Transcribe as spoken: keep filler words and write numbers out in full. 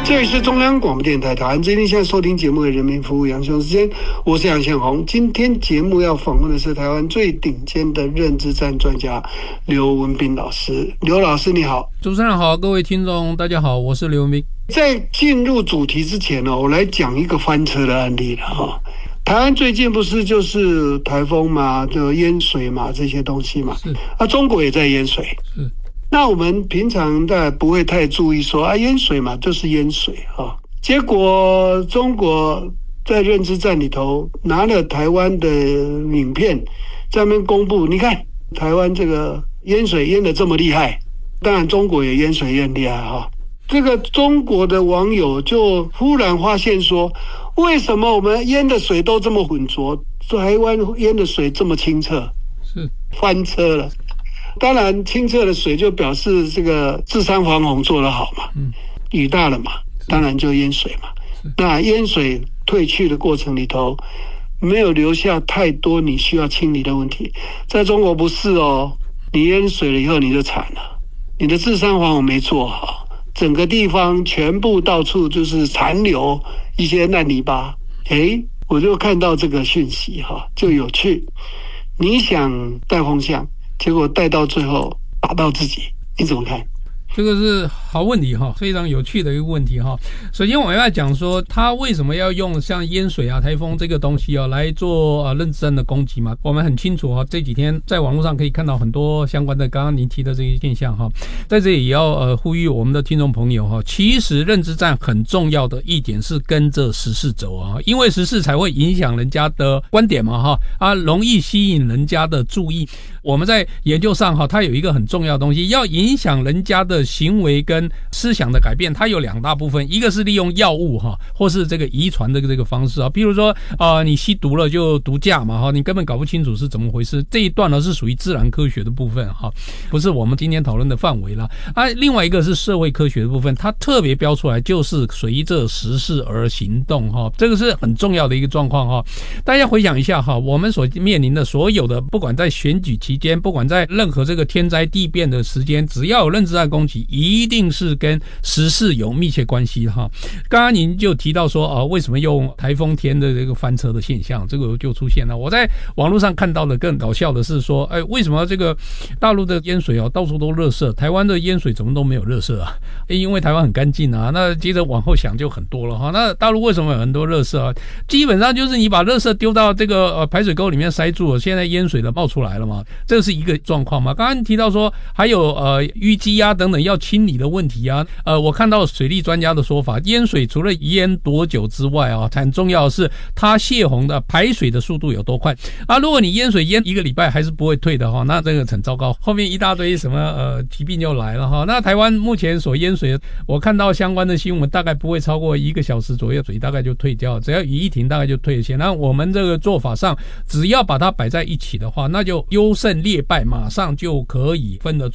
这里是中央广播电台台湾之音，现在收听节目的人民服务杨雄时间，我是杨宪宏。今天节目要访问的是台湾最顶尖的认知战专家刘文彬老师。刘老师你好。 主持人好，各位听众大家好，我是刘文彬。 在进入主题之前呢，我来讲一个翻车的案例了哈。台湾最近不是就是台风嘛，就淹水嘛，这些东西嘛，是啊，中国也在淹水，是。那我们平常大家不会太注意说啊，淹水嘛就是淹水啊。结果中国在认知战里头拿了台湾的影片在那边公布，你看台湾这个淹水淹得这么厉害，当然中国也淹水淹厉害哈。这个中国的网友就忽然发现说，为什么我们淹的水都这么浑浊，台湾淹的水这么清澈？是翻车了。当然清澈的水就表示这个治山防洪做得好嘛，嗯，雨大了嘛，当然就淹水嘛。那淹水退去的过程里头没有留下太多你需要清理的问题。在中国不是哦，你淹水了以后你就惨了，你的治山防洪没做好，整个地方全部到处就是残留一些烂泥巴。诶，我就看到这个讯息哈，就有趣。你想带风向，结果带到最后打到自己，你怎么看？ 这个是好问题哈，非常有趣的一个问题哈。首先我们要讲说，他为什么要用像淹水啊、台风这个东西啊来做啊认知战的攻击嘛？我们很清楚哈，这几天在网络上可以看到很多相关的刚刚您提的这些现象哈。在这里也要呃呼吁我们的听众朋友哈，其实认知战很重要的一点是跟着时事走啊，因为时事才会影响人家的观点嘛哈，啊容易吸引人家的注意。我们在研究上哈，它有一个很重要的东西，要影响人家的行为跟思想的改变，它有两大部分，一个是利用药物哈，或是这个遗传的这个方式啊，比如说呃你吸毒了就毒驾嘛哈，你根本搞不清楚是怎么回事，这一段呢是属于自然科学的部分哈，不是我们今天讨论的范围啦。啊，另外一个是社会科学的部分，它特别标出来就是随着时事而行动哈，这个是很重要的一个状况哈。大家回想一下哈，我们所面临的所有的，不管在选举期间，不管在任何这个天灾地变的时间，只要有认知战攻击，一定是跟时事有密切关系哈。刚刚您就提到说啊，为什么用台风天的这个翻车的现象，这个就出现了。我在网络上看到的更搞笑的是说，哎，为什么这个大陆的淹水啊，到处都垃圾，台湾的淹水怎么都没有垃圾啊？因为台湾很干净啊。那接着往后想就很多了哈。那大陆为什么有很多垃圾啊？基本上就是你把垃圾丢到这个呃排水沟里面塞住了，现在淹水的冒出来了嘛，这是一个状况嘛。刚刚提到说还有呃淤积啊等等要清理的问题啊，呃，我看到水利专家的说法，淹水除了淹多久之外啊，很重要的是它泄洪的排水的速度有多快啊。如果你淹水淹一个礼拜还是不会退的哈，那这个很糟糕，后面一大堆什么呃疾病就来了哈。那台湾目前所淹水，我看到相关的新闻，大概不会超过一个小时左右，水大概就退掉，只要雨一停，大概就退些。那我们这个做法上，只要把它摆在一起的话，那就优胜劣败，马上就可以分得出。